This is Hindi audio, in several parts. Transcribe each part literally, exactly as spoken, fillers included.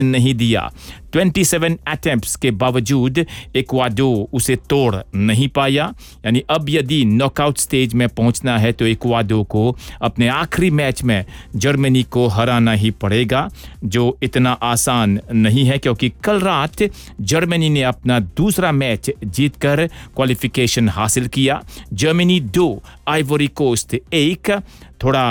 नहीं दिया। सत्ताईस अटेम्प्ट्स के बावजूद इक्वाडोर उसे तोड़ नहीं पाया। यानी अब यदि नॉकआउट स्टेज में पहुंचना है तो इक्वाडोर को अपने आखिरी मैच में जर्मनी को हराना ही पड़ेगा, जो इतना आसान नहीं है, क्योंकि कल रात जर्मनी ने अपना दूसरा मैच जीतकर क्वालिफिकेशन हासिल किया। जर्मनी दो, आइवरी कोस्ट एक। थोड़ा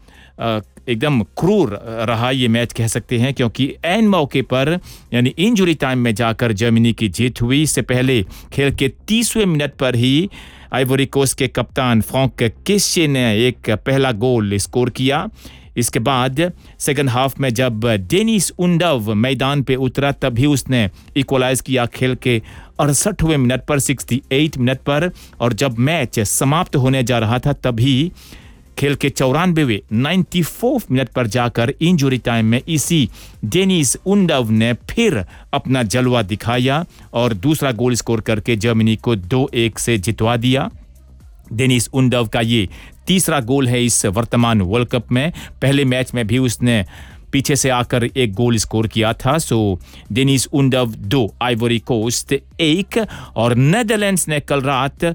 आ, एकदम क्रूर रहा ये मैच कह सकते हैं, क्योंकि ऐन मौके पर यानी इंजरी टाइम में जाकर जर्मनी की जीत हुई। इससे पहले खेल के तीसवें मिनट पर ही आइवरी कोस्ट के कप्तान फ्रैंक केस्चे ने एक पहला गोल स्कोर किया। इसके बाद सेकंड हाफ में जब डेनिस उंडव मैदान पे उतरा तभी उसने इक्वलाइज किया खेल के अड़सठवें मिनट पर, अड़सठ मिनट पर। और जब मैच समाप्त होने जा रहा था तभी खेल के चौरानवें चौरानवे मिनट पर जाकर इंजरी टाइम में इसी डेनिस उंडव ने फिर अपना जलवा दिखाया और दूसरा गोल स्कोर करके जर्मनी को दो एक से जितवा दिया। डेनिस उंडव का ये तीसरा गोल है इस वर्तमान वर्ल्ड कप में। पहले मैच में भी उसने पीछे से आकर एक गोल स्कोर किया था। सो डेनिस उंडव दो, आइवरी कोस्ट एक। और नेदरलैंड्स ने कल रात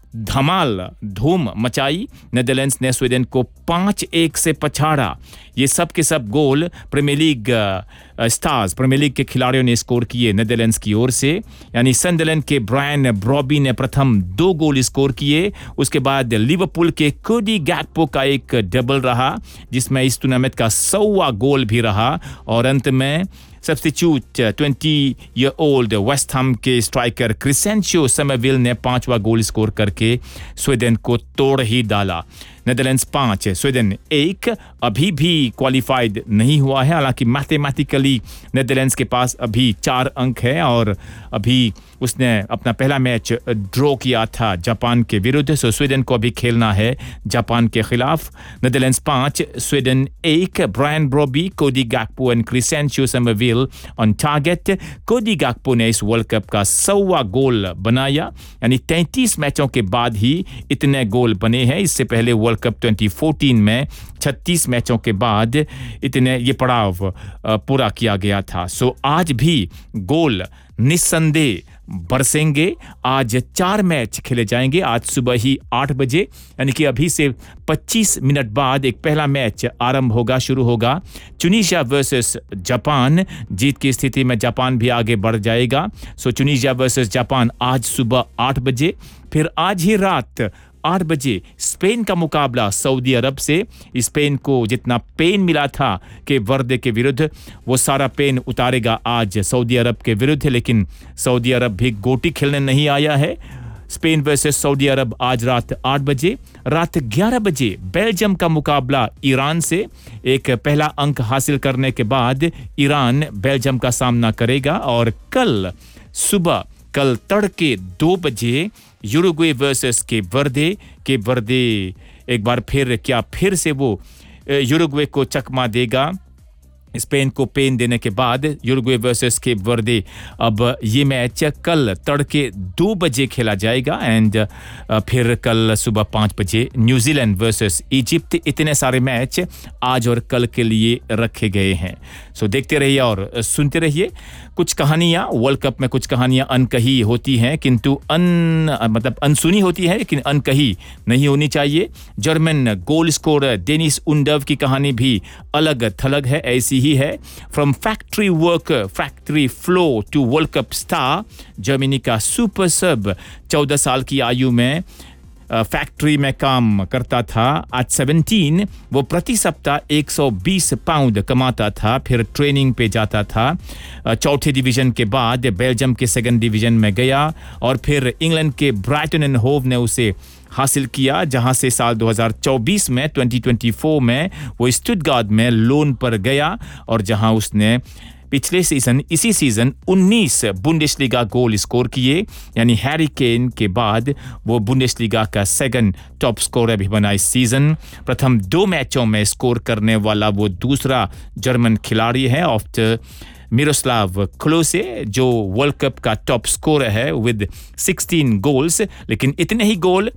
धमाल धूम मचाई। नेदरलैंड्स ने स्वीडन को पाँच एक से पछाड़ा। ये सब के सब गोल premiere league stars, premiere league के खिलाड़ियों ने स्कोर किए नेदरलैंड्स की ओर से। यानी सनडरलैंड के ब्रायन ब्रॉबी ने प्रथम दो गोल स्कोर किए। उसके बाद लिवरपूल के कोडी गैक्पो का एक डबल रहा, जिसमें इस टूर्नामेंट का सौवा गोल भी रहा। और अंत में substitute twenty year old West Ham के स्ट्राइकर क्रिसेंशियो समरविल ने पांचवा गोल स्कोर करके स्वीडन को तोड़ ही डाला। नेदरलैंड्स पाँच, स्वीडन एक अभी भी क्वालिफाइड नहीं हुआ है। हालांकि मैथमेटिकली नेदरलैंड्स के पास अभी चार अंक है और अभी उसने अपना पहला मैच ड्रॉ किया था जापान के विरुद्ध। सो स्वीडन को अभी खेलना है जापान के खिलाफ। नेदरलैंड्स पाँच, स्वीडन एक। ब्रायन ब्रॉबी, कोडी गैक्पो एंड क्रिसेंशियो समरविल ऑन टारगेट। कोडी गैक्पो ने इस वर्ल्ड कप का सौवा गोल बनाया। यानी तैंतीस मैचों के बाद ही इतने गोल बने हैं। इससे पहले वर्ल्ड कप ट्वेंटी फोर्टीन में छत्तीस मैचों के बाद इतने ये पड़ाव पूरा किया गया था। सो आज भी गोल निस्संदेह बरसेंगे। आज चार मैच खेले जाएंगे। आज सुबह ही आठ बजे, यानी कि अभी से पच्चीस मिनट बाद एक पहला मैच आरंभ होगा, शुरू होगा। Tunisia versus Japan. जीत की स्थिति में जापान भी आगे बढ़ जाएगा। सो ट्यूनीशिया वर्सेस जापान आज सुबह आठ बजे। फिर आज ही रात आठ बजे स्पेन का मुकाबला सऊदी अरब से। स्पेन को जितना पेन मिला था कि वर्दे के विरुद्ध, वो सारा पेन उतारेगा आज सऊदी अरब के विरुद्ध। लेकिन सऊदी अरब भी गोटी खेलने नहीं आया है। स्पेन वर्सेस सऊदी अरब आज रात आठ बजे। रात ग्यारह बजे बेल्जियम का मुकाबला ईरान से। एक पहला अंक हासिल करने के बाद ईरान बेल्जियम का सामना करेगा। और कल सुबह, कल तड़के दो बजे यूरुग्वे वर्सेस के वर्दे के वर्दे एक बार फिर क्या फिर से वो यूरुग्वे को चकमा देगा। स्पेन को पेन देने के बाद यूरुग्वे वर्सेस के वर्दे। अब ये मैच कल तड़के दो बजे खेला जाएगा एंड फिर कल सुबह पाँच बजे न्यूजीलैंड वर्सेस इजिप्ट। इतने सारे मैच आज और कल के लिए रखे गए हैं। सो देखते रहिए और सुनते रहिए। कुछ कहानियां वर्ल्ड कप में, कुछ कहानियां अनकही होती हैं, किंतु अन मतलब अनसुनी होती है, लेकिन अनकही नहीं होनी चाहिए। जर्मन गोल स्कोरर डेनिस उंडव की कहानी भी अलग थलग है, ऐसी ही है। From factory worker, factory flow to world cup star. Germany का सुपर सब चौदह साल की आयु में फैक्ट्री में काम करता था। आज सत्रह वो प्रति सप्ताह एक सौ बीस पाउंड कमाता था। फिर ट्रेनिंग पे जाता था। चौथे डिवीजन के बाद बेल्जियम के सेकंड डिवीजन में गया और फिर इंग्लैंड के ब्राइटन एंड होव ने उसे हासिल किया, जहां से साल दो हज़ार चौबीस में दो हज़ार चौबीस में वो स्टुटगार्ट में लोन पर गया और जहां उसने पिछले सीजन इसी सीजन उन्नीस बुंडेसलीगा गोल स्कोर किए। यानी हैरी केन के बाद वो बुंडेसलीगा का सेकंड टॉप स्कोरर भी बना इस सीजन। प्रथम दो मैचों में स्कोर करने वाला वो दूसरा जर्मन खिलाड़ी है आफ्टर मिरोस्लाव क्लोसे, जो वर्ल्ड कप का टॉप स्कोरर है विद सोलह गोल्स। लेकिन इतने ही गोल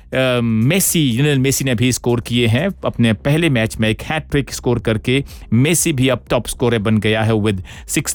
मेसी, लियोनेल मेसी ने भी स्कोर किए हैं अपने पहले मैच में। एक हैट्रिक स्कोर करके मेसी भी अब टॉप स्कोरर बन गया है विद